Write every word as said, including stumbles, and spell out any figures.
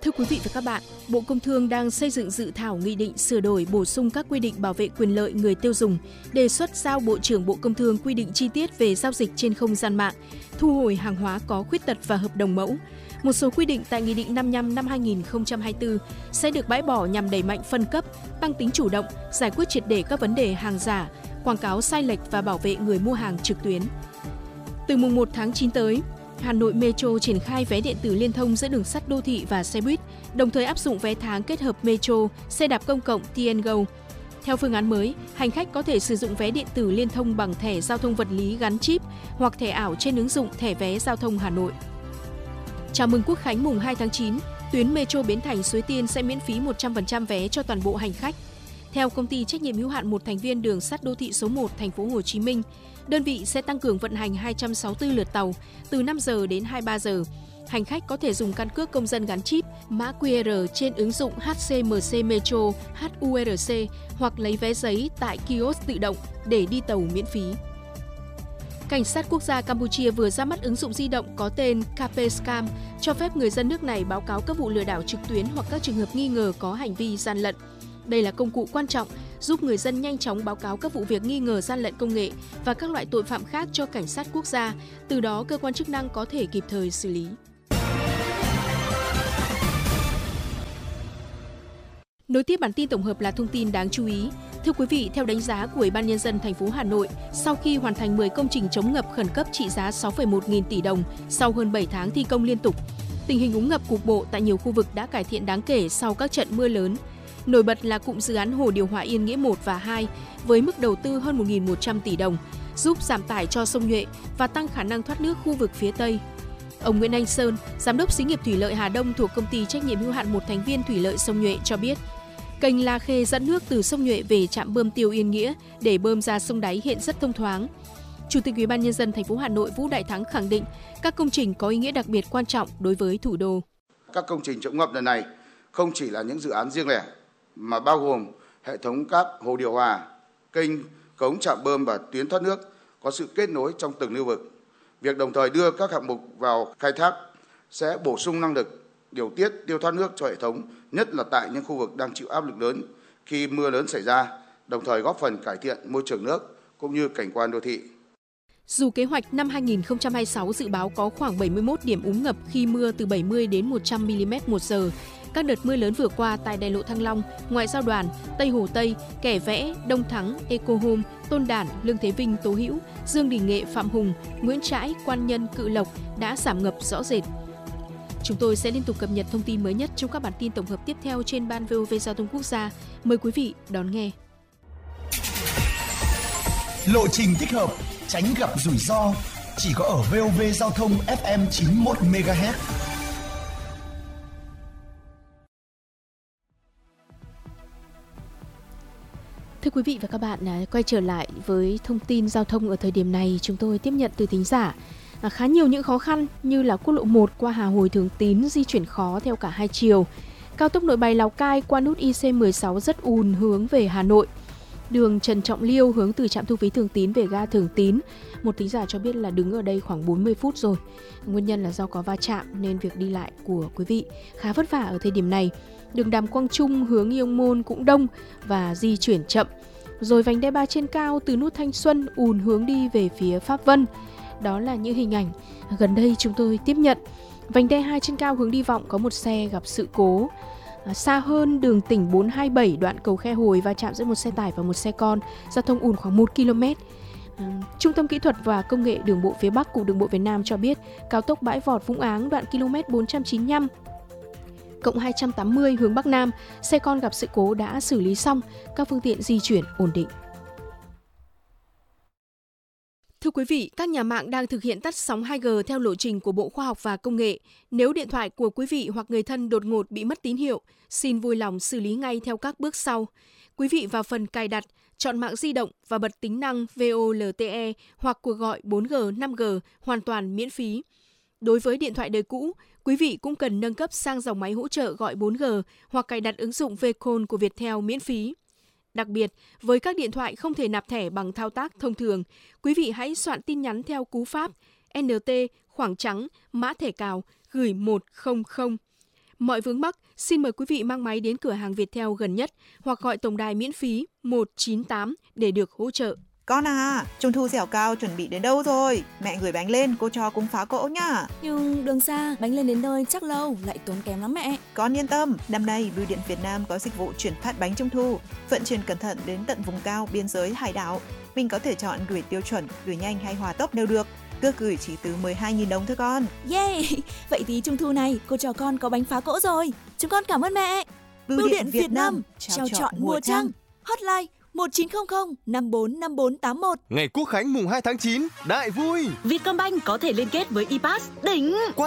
Thưa quý vị và các bạn, Bộ Công Thương đang xây dựng dự thảo nghị định sửa đổi bổ sung các quy định bảo vệ quyền lợi người tiêu dùng, đề xuất giao Bộ trưởng Bộ Công Thương quy định chi tiết về giao dịch trên không gian mạng, thu hồi hàng hóa có khuyết tật và hợp đồng mẫu. Một số quy định tại Nghị định năm mươi lăm năm hai nghìn không trăm hai mươi tư sẽ được bãi bỏ nhằm đẩy mạnh phân cấp, tăng tính chủ động, giải quyết triệt để các vấn đề hàng giả, quảng cáo sai lệch và bảo vệ người mua hàng trực tuyến. Từ mùng một tháng chín tới, Hà Nội Metro triển khai vé điện tử liên thông giữa đường sắt đô thị và xe buýt, đồng thời áp dụng vé tháng kết hợp Metro, xe đạp công cộng tê en Go. Theo phương án mới, hành khách có thể sử dụng vé điện tử liên thông bằng thẻ giao thông vật lý gắn chip hoặc thẻ ảo trên ứng dụng thẻ vé giao thông Hà Nội. Chào mừng Quốc khánh mùng hai tháng chín, tuyến Metro Bến Thành Suối Tiên sẽ miễn phí một trăm phần trăm vé cho toàn bộ hành khách. Theo công ty trách nhiệm hữu hạn một thành viên đường sắt đô thị số một thành phố Hồ Chí Minh, đơn vị sẽ tăng cường vận hành hai trăm sáu mươi tư lượt tàu từ năm giờ đến hai mươi ba giờ. Hành khách có thể dùng căn cước công dân gắn chip, mã quy rờ trên ứng dụng hát xê em xê Metro hát u rờ xê hoặc lấy vé giấy tại kiosk tự động để đi tàu miễn phí. Cảnh sát quốc gia Campuchia vừa ra mắt ứng dụng di động có tên ca pê Scam, cho phép người dân nước này báo cáo các vụ lừa đảo trực tuyến hoặc các trường hợp nghi ngờ có hành vi gian lận. Đây là công cụ quan trọng giúp người dân nhanh chóng báo cáo các vụ việc nghi ngờ gian lận công nghệ và các loại tội phạm khác cho cảnh sát quốc gia, từ đó cơ quan chức năng có thể kịp thời xử lý. Nối tiếp bản tin tổng hợp là thông tin đáng chú ý. Thưa quý vị, theo đánh giá của Ủy ban Nhân dân thành phố Hà Nội, sau khi hoàn thành mười công trình chống ngập khẩn cấp trị giá sáu phẩy một nghìn tỷ đồng sau hơn bảy tháng thi công liên tục, tình hình úng ngập cục bộ tại nhiều khu vực đã cải thiện đáng kể sau các trận mưa lớn. Nổi bật là cụm dự án Hồ điều hòa Yên Nghĩa một và hai với mức đầu tư hơn một nghìn một trăm tỷ đồng, giúp giảm tải cho sông Nhuệ và tăng khả năng thoát nước khu vực phía Tây. Ông Nguyễn Anh Sơn, Giám đốc Xí nghiệp Thủy lợi Hà Đông thuộc Công ty trách nhiệm hữu hạn một thành viên Thủy lợi sông Nhuệ cho biết, kênh La Khê dẫn nước từ sông Nhuệ về trạm bơm tiêu Yên Nghĩa để bơm ra sông Đáy hiện rất thông thoáng. Chủ tịch Ủy ban Nhân dân thành phố Hà Nội Vũ Đại Thắng khẳng định các công trình có ý nghĩa đặc biệt quan trọng đối với thủ đô. Các công trình chống ngập lần này không chỉ là những dự án riêng lẻ mà bao gồm hệ thống các hồ điều hòa, kênh, cống trạm bơm và tuyến thoát nước có sự kết nối trong từng lưu vực. Việc đồng thời đưa các hạng mục vào khai thác sẽ bổ sung năng lực điều tiết tiêu thoát nước cho hệ thống, nhất là tại những khu vực đang chịu áp lực lớn khi mưa lớn xảy ra, đồng thời góp phần cải thiện môi trường nước cũng như cảnh quan đô thị. Dù kế hoạch năm hai nghìn không trăm hai mươi sáu dự báo có khoảng bảy mươi mốt điểm úng ngập khi mưa từ bảy mươi đến một trăm mi-li-mét một giờ, các đợt mưa lớn vừa qua tại Đại lộ Thăng Long, Ngoại giao đoàn, Tây Hồ Tây, Kẻ Vẽ, Đông Thắng, Eco Home, Tôn Đản, Lương Thế Vinh, Tố Hữu, Dương Đình Nghệ, Phạm Hùng, Nguyễn Trãi, Quan Nhân, Cự Lộc đã giảm ngập rõ rệt. Chúng tôi sẽ liên tục cập nhật thông tin mới nhất trong các bản tin tổng hợp tiếp theo trên Ban vê o vê Giao thông Quốc gia. Mời quý vị đón nghe. Lộ trình thích hợp, tránh gặp rủi ro, chỉ có ở vê o vê Giao thông ép em chín mươi mốt mê ga héc. Thưa quý vị và các bạn, quay trở lại với thông tin giao thông ở thời điểm này, chúng tôi tiếp nhận từ thính giả à, khá nhiều những khó khăn như là quốc lộ một qua Hà Hồi Thường Tín di chuyển khó theo cả hai chiều, cao tốc Nội Bài Lào Cai qua nút i xê mười sáu rất ùn hướng về Hà Nội, đường Trần Trọng Liêu hướng từ trạm thu phí Thường Tín về ga Thường Tín. Một thính giả cho biết là đứng ở đây khoảng bốn mươi phút rồi. Nguyên nhân là do có va chạm nên việc đi lại của quý vị khá vất vả ở thời điểm này. Đường Đàm Quang Trung hướng Iông Môn cũng đông và di chuyển chậm. Rồi vành đai ba trên cao từ nút Thanh Xuân ùn hướng đi về phía Pháp Vân. Đó là những hình ảnh gần đây chúng tôi tiếp nhận. Vành đai hai trên cao hướng đi Vọng có một xe gặp sự cố. À, xa hơn đường tỉnh bốn hai bảy đoạn cầu Khe Hồi va chạm giữa một xe tải và một xe con, giao thông ùn khoảng một ki lô mét. À, Trung tâm Kỹ thuật và Công nghệ Đường bộ phía Bắc của Đường bộ Việt Nam cho biết cao tốc Bãi Vọt Vũng Áng đoạn km bốn trăm chín mươi lăm cộng hai trăm tám mươi hướng Bắc Nam, xe con gặp sự cố đã xử lý xong, các phương tiện di chuyển ổn định. Thưa quý vị, các nhà mạng đang thực hiện tắt sóng hai G theo lộ trình của Bộ Khoa học và Công nghệ. Nếu điện thoại của quý vị hoặc người thân đột ngột bị mất tín hiệu, xin vui lòng xử lý ngay theo các bước sau. Quý vị vào phần cài đặt, chọn mạng di động và bật tính năng vê o lờ tê e hoặc cuộc gọi bốn G, năm G hoàn toàn miễn phí. Đối với điện thoại đời cũ, quý vị cũng cần nâng cấp sang dòng máy hỗ trợ gọi bốn G hoặc cài đặt ứng dụng Vcall của Viettel miễn phí. Đặc biệt, với các điện thoại không thể nạp thẻ bằng thao tác thông thường, quý vị hãy soạn tin nhắn theo cú pháp en tê khoảng trắng mã thẻ cào gửi một không không. Mọi vướng mắc, xin mời quý vị mang máy đến cửa hàng Viettel gần nhất hoặc gọi tổng đài miễn phí một chín tám để được hỗ trợ. Con à, Trung thu dẻo cao chuẩn bị đến đâu rồi? Mẹ gửi bánh lên, cô cho cũng phá cỗ nhá. Nhưng đường xa, bánh lên đến nơi chắc lâu, lại tốn kém lắm mẹ. Con yên tâm, năm nay Bưu điện Việt Nam có dịch vụ chuyển phát bánh Trung thu, vận chuyển cẩn thận đến tận vùng cao, biên giới, hải đảo. Mình có thể chọn gửi tiêu chuẩn, gửi nhanh hay hòa tốc đều được. Cước gửi chỉ từ mười hai nghìn đồng thôi con. Yeah, vậy thì Trung thu này cô cho con có bánh phá cỗ rồi. Chúng con cảm ơn mẹ. Bưu, Bưu điện, điện Việt Nam, trao chọn mùa trăng. Hotline một chín không không năm bốn năm bốn tám một. Ngày Quốc khánh mùng hai tháng chín, đại vui. Vietcombank có thể liên kết với e-pass đỉnh.